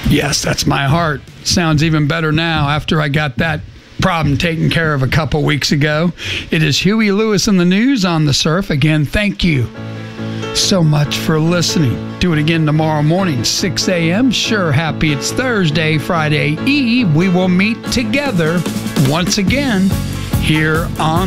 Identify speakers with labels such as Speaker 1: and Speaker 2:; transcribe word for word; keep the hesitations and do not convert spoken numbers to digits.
Speaker 1: Yes, that's my heart. Sounds even better now after I got that problem taken care of a couple weeks ago. It is Huey Lewis in the News on the Surf. Again, thank you so much for listening. Do it again tomorrow morning, six a.m. Sure, happy it's Thursday, Friday Eve. We will meet together once again here on